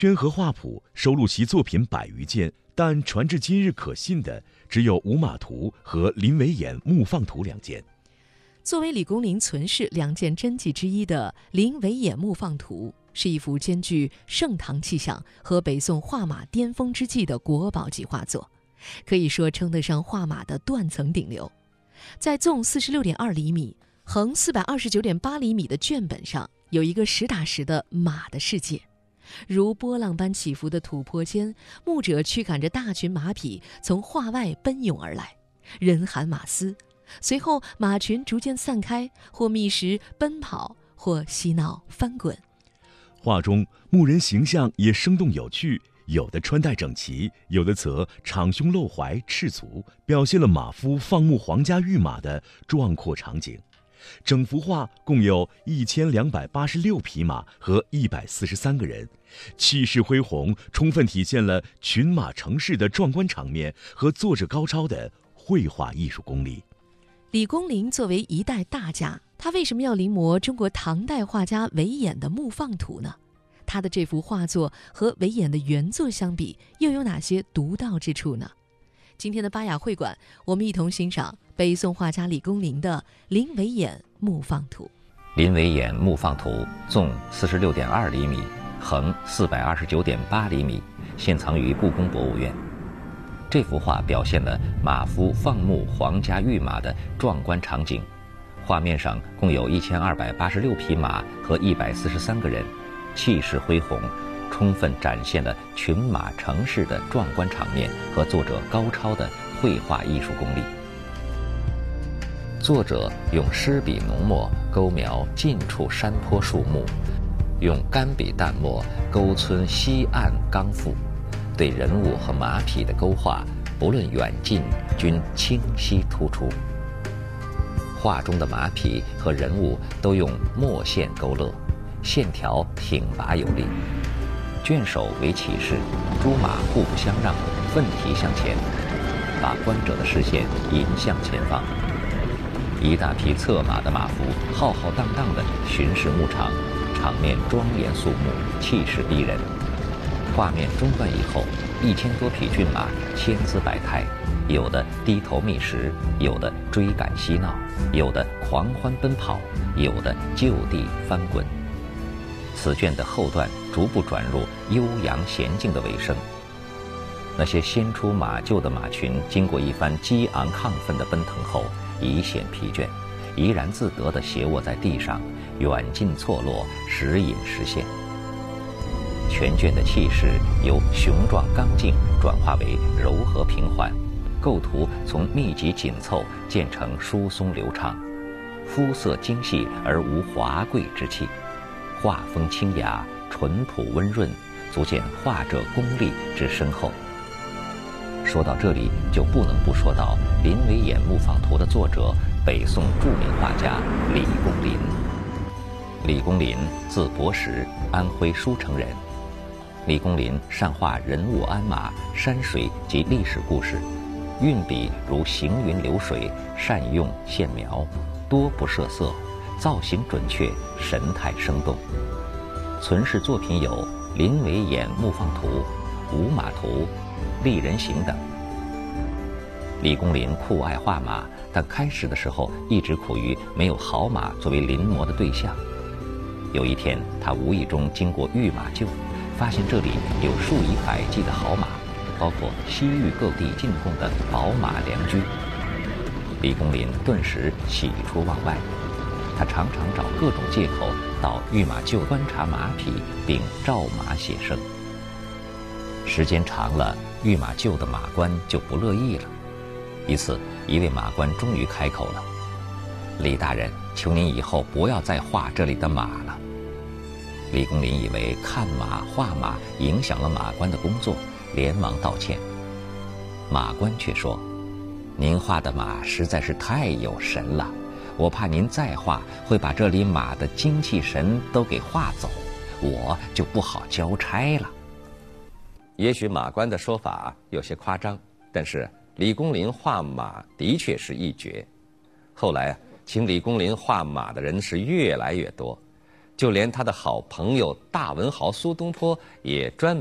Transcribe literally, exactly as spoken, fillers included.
宣和画谱收录其作品百余件，但传至今日可信的只有《五马图》和《林维演木放图》两件。 作为李公麟存世两件真迹之一的《林维演木放图》，是一幅兼具盛唐气象和北宋画马巅峰之际的国宝级画作，可以说称得上画马的断层顶流。在纵四十六点二厘米、横四百二十九点八厘米的卷本上，有一个实打实的马的世界。如波浪般起伏的土坡间，牧者驱赶着大群马匹从画外奔涌而来，人喊马嘶。随后马群逐渐散开，或觅食奔跑，或嬉闹翻滚。 画中牧人形象也生动有趣，有的穿戴整齐，有的则敞胸露怀赤足，表现了马夫放牧皇家御马的壮阔场景。整幅画共有一千两百八十六匹马和一百四十三个人，气势恢宏，充分体现了群马成市的壮观场面和作者高超的绘画艺术功力。 李公麟作为一代大家，他为什么要临摹中国唐代画家韦演的《木放图》呢？他的这幅画作和韦演的原作相比，又有哪些独到之处呢？今天的巴雅会馆，我们一同欣赏北宋画家李公麟的《林维演木放图》。 林维演木放图纵四十六点二厘米，横四百二十九点八厘米，现藏于故宫博物院。这幅画表现了马夫放牧皇家御马的壮观场景，画面上共有一千二百八十六匹马和一百四十三个人，气势恢宏，充分展现了群马成市的壮观场面和作者高超的绘画艺术功力。作者用湿笔浓墨勾描近处山坡树木，用干笔淡墨勾皴西岸冈阜，对人物和马匹的勾画，不论远近，均清晰突出。画中的马匹和人物都用墨线勾勒，线条挺拔有力。卷首为起势，诸马互不相让，奋蹄向前，把观者的视线引向前方。一大匹策马的马夫浩浩荡荡地巡视牧场，场面庄严肃穆，气势逼人。画面中断以后，一千多匹骏马千姿百态，有的低头觅食，有的追赶嬉闹，有的狂欢奔跑，有的就地翻滚。此卷的后段逐步转入悠扬娴静的尾声。那些先出马厩的马群，经过一番激昂亢奋的奔腾后，已显疲倦，怡然自得地斜卧在地上，远近错落，时隐时现。全卷的气势由雄壮刚劲转化为柔和平缓，构图从密集紧凑渐成疏松流畅，肤色精细而无华贵之气，画风清雅，淳朴温润，足见画者功力之深厚。说到这里，就不能不说到《林维演木放图》的作者，北宋著名画家李公麟。李公麟字伯识，安徽舒城人。李公麟善画人物鞍马、山水及历史故事，运笔如行云流水，善用线描，多不设色，造型准确，神态生动。存世作品有《林维演木放图》《五马图》《丽人行》等。李公麟酷爱画马，但开始的时候一直苦于没有好马作为临摹的对象。有一天，他无意中经过御马厩，发现这里有数以百计的好马，包括西域各地进贡的宝马良驹。李公麟顿时喜出望外，他常常找各种借口到御马厩观察马匹，并照马写生。时间长了，御马厩的马官就不乐意了。一次，一位马官终于开口了：“李大人，求您以后不要再画这里的马了。”李公麟以为看马画马影响了马官的工作，连忙道歉。马官却说：“您画的马实在是太有神了，我怕您再画会把这里马的精气神都给画走，我就不好交差了。”也许马官的说法有些夸张，但是李公麟画马的确是一绝。后来请李公麟画马的人是越来越多， 就连他的好朋友大文豪苏东坡也专门